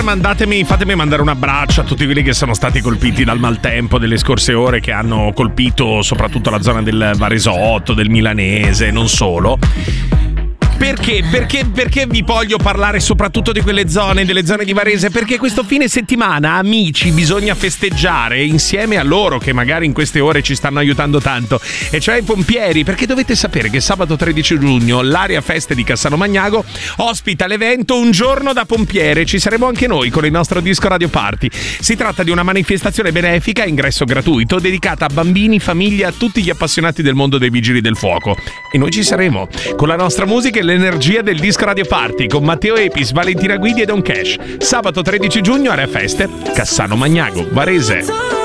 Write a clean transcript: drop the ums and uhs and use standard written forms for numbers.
Fatemi mandare un abbraccio a tutti quelli che sono stati colpiti dal maltempo delle scorse ore, che hanno colpito soprattutto la zona del Varesotto, del Milanese, non solo. Perché vi voglio parlare soprattutto di quelle zone, delle zone di Varese? Perché questo fine settimana, amici, bisogna festeggiare insieme a loro che magari in queste ore ci stanno aiutando tanto, e cioè i pompieri, perché dovete sapere che sabato 13 giugno l'area feste di Cassano Magnago ospita l'evento Un giorno da pompiere. Ci saremo anche noi con il nostro disco Radio Party. Si tratta di una manifestazione benefica a ingresso gratuito dedicata a bambini, famiglie, a tutti gli appassionati del mondo dei vigili del fuoco, e noi ci saremo con la nostra musica e l'energia del disco Radio Party con Matteo Epis, Valentina Guidi e Don Cash. Sabato 13 giugno, area feste, Cassano Magnago, Varese.